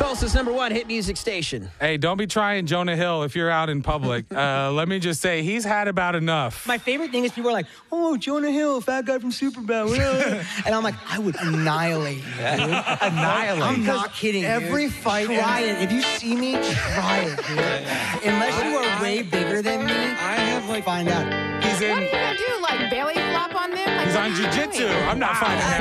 Tulsa's #1 hit music station. Hey, don't be trying Jonah Hill if you're out in public. Let me just say, he's had about enough. My favorite thing is people are like, oh, Jonah Hill, fat guy from Superbad. And I'm like, I would annihilate you, dude. Annihilate. I'm not kidding, Every dude. fight. Try it. If you see me, try it, dude. Unless you are way bigger than me, I have like find out. he's What are in. you going to do? Like belly flop on them? Like, He's what on are you jiu-jitsu. doing? I'm not fighting him.